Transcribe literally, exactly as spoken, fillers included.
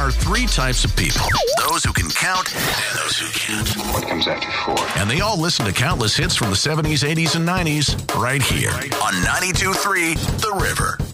are three types of people. Those who can count and those who can't. What comes after four? And they all listen to countless hits from the seventies, eighties, and nineties right here on ninety-two point three The River.